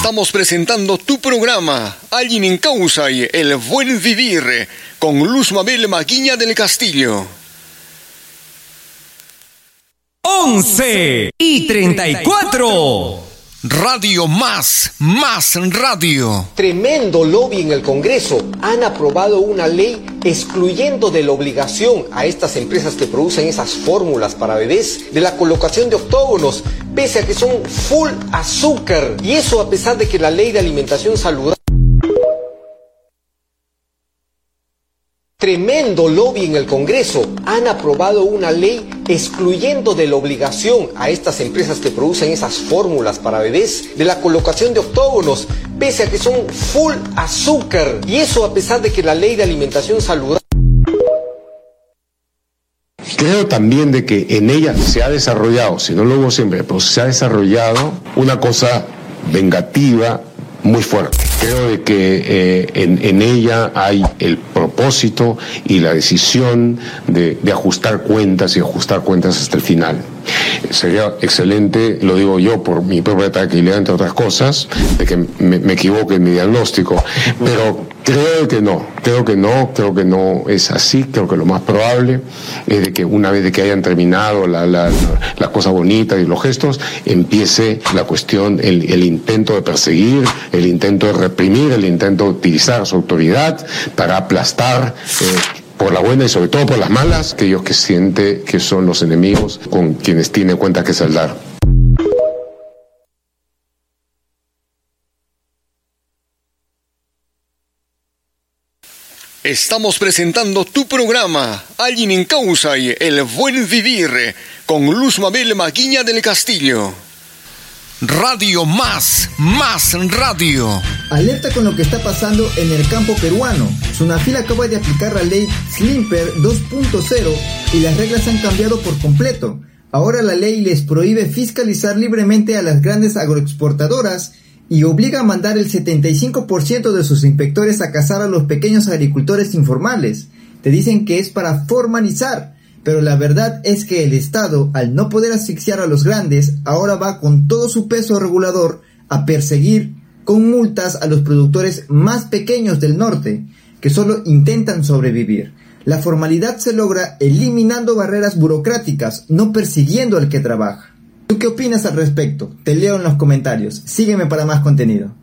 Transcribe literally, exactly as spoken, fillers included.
Estamos presentando tu programa, Alguien en Causa y El Buen Vivir, con Luz Mabel Maguiña del Castillo. once y treinta y cuatro. Radio Más, Más Radio. Tremendo lobby en el Congreso. Han aprobado una ley excluyendo de la obligación a estas empresas que producen esas fórmulas para bebés de la colocación de octógonos, pese a que son full azúcar. Y eso a pesar de que la ley de alimentación saludable... Tremendo lobby en el Congreso. Han aprobado una ley excluyendo de la obligación a estas empresas que producen esas fórmulas para bebés de la colocación de octógonos, pese a que son full azúcar. Y eso a pesar de que la ley de alimentación saludable... Creo también de que en ella se ha desarrollado, si no lo hubo siempre, pero se ha desarrollado una cosa vengativa muy fuerte. Creo de que eh, en, en ella hay el propósito y la decisión de, de ajustar cuentas y ajustar cuentas hasta el final. Sería excelente, lo digo yo por mi propia tranquilidad, entre otras cosas, de que me, me equivoque en mi diagnóstico, pero creo que no, creo que no, creo que no es así. Creo que lo más probable es de que una vez de que hayan terminado la, la, la, la cosa bonita y los gestos, empiece la cuestión, el, el intento de perseguir, el intento de reprimir, el intento de utilizar su autoridad para aplastar eh, por la buena y sobre todo por las malas, aquellos que siente que son los enemigos con quienes tiene cuenta que saldar. Estamos presentando tu programa, Alguien en Causa y El Buen Vivir, con Luz Mabel Maguiña del Castillo. Radio Más, Más Radio. Alerta con lo que está pasando en el campo peruano. Sunafil acaba de aplicar la ley Slimper dos punto cero y las reglas han cambiado por completo. Ahora la ley les prohíbe fiscalizar libremente a las grandes agroexportadoras y obliga a mandar el setenta y cinco por ciento de sus inspectores a cazar a los pequeños agricultores informales. Te dicen que es para formalizar, pero la verdad es que el Estado, al no poder asfixiar a los grandes, ahora va con todo su peso regulador a perseguir con multas a los productores más pequeños del norte, que solo intentan sobrevivir. La formalidad se logra eliminando barreras burocráticas, no persiguiendo al que trabaja. ¿Tú qué opinas al respecto? Te leo en los comentarios. Sígueme para más contenido.